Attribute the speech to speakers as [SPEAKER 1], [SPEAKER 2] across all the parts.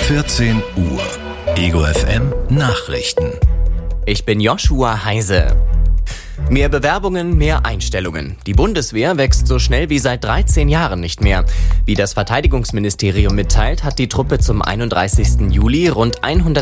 [SPEAKER 1] 14 Uhr. Ego FM Nachrichten.
[SPEAKER 2] Ich bin Joshua Heise. Mehr Bewerbungen, mehr Einstellungen. Die Bundeswehr wächst so schnell wie seit 13 Jahren nicht mehr. Wie das Verteidigungsministerium mitteilt, hat die Truppe zum 31. Juli rund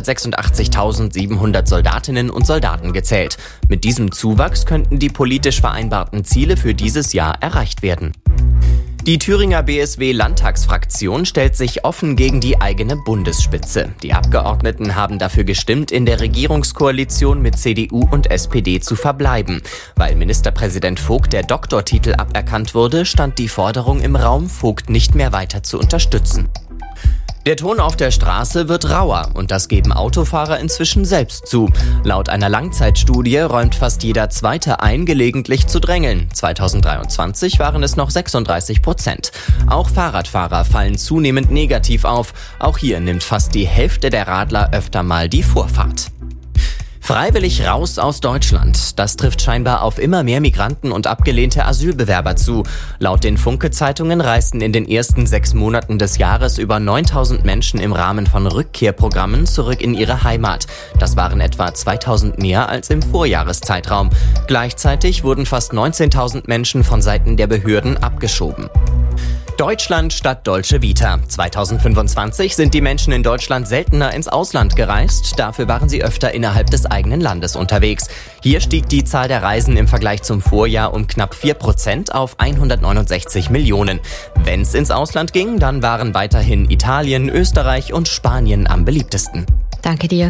[SPEAKER 2] 186.700 Soldatinnen und Soldaten gezählt. Mit diesem Zuwachs könnten die politisch vereinbarten Ziele für dieses Jahr erreicht werden. Die Thüringer BSW-Landtagsfraktion stellt sich offen gegen die eigene Bundesspitze. Die Abgeordneten haben dafür gestimmt, in der Regierungskoalition mit CDU und SPD zu verbleiben. Weil Ministerpräsident Vogt der Doktortitel aberkannt wurde, stand die Forderung im Raum, Vogt nicht mehr weiter zu unterstützen. Der Ton auf der Straße wird rauer und das geben Autofahrer inzwischen selbst zu. Laut einer Langzeitstudie räumt fast jeder Zweite ein, gelegentlich zu drängeln. 2023 waren es noch 36%. Auch Fahrradfahrer fallen zunehmend negativ auf. Auch hier nimmt fast die Hälfte der Radler öfter mal die Vorfahrt. Freiwillig raus aus Deutschland. Das trifft scheinbar auf immer mehr Migranten und abgelehnte Asylbewerber zu. Laut den Funke-Zeitungen reisten in den ersten 6 Monaten des Jahres über 9.000 Menschen im Rahmen von Rückkehrprogrammen zurück in ihre Heimat. Das waren etwa 2.000 mehr als im Vorjahreszeitraum. Gleichzeitig wurden fast 19.000 Menschen von Seiten der Behörden abgeschoben. Deutschland statt Dolce Vita. 2025 sind die Menschen in Deutschland seltener ins Ausland gereist. Dafür waren sie öfter innerhalb des eigenen Landes unterwegs. Hier stieg die Zahl der Reisen im Vergleich zum Vorjahr um knapp 4% auf 169 Millionen. Wenn's ins Ausland ging, dann waren weiterhin Italien, Österreich und Spanien am beliebtesten.
[SPEAKER 3] Danke dir.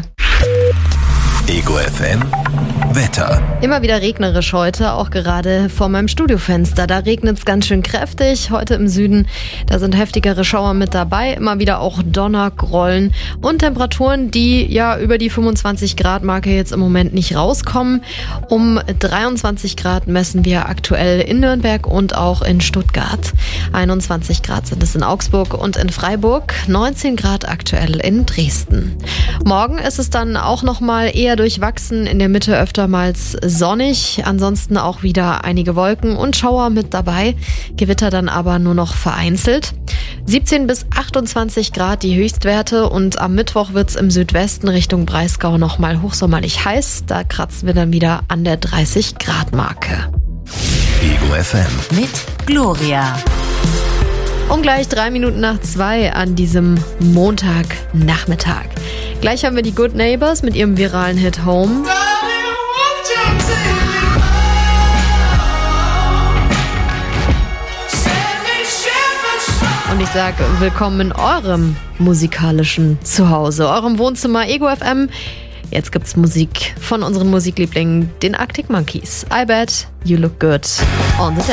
[SPEAKER 1] Ego FM Wetter.
[SPEAKER 3] Immer wieder regnerisch heute, auch gerade vor meinem Studiofenster. Da regnet es ganz schön kräftig. Heute im Süden, da sind heftigere Schauer mit dabei. Immer wieder auch Donnergrollen und Temperaturen, die ja über die 25-Grad-Marke jetzt im Moment nicht rauskommen. Um 23 Grad messen wir aktuell in Nürnberg und auch in Stuttgart. 21 Grad sind es in Augsburg und in Freiburg. 19 Grad aktuell in Dresden. Morgen ist es dann auch nochmal eher durchwachsen, in der Mitte öftermals sonnig, ansonsten auch wieder einige Wolken und Schauer mit dabei, Gewitter dann aber nur noch vereinzelt. 17 bis 28 Grad die Höchstwerte und am Mittwoch wird es im Südwesten Richtung Breisgau nochmal hochsommerlich heiß, da kratzen wir dann wieder an der 30 Grad Marke.
[SPEAKER 1] Ego FM
[SPEAKER 4] mit Gloria.
[SPEAKER 3] Um gleich 3 Minuten nach 2 an diesem Montagnachmittag. Gleich haben wir die Good Neighbors mit ihrem viralen Hit Home. Und ich sage willkommen in eurem musikalischen Zuhause, eurem Wohnzimmer Ego FM. Jetzt gibt's Musik von unseren Musiklieblingen, den Arctic Monkeys. I bet you look good on the dance.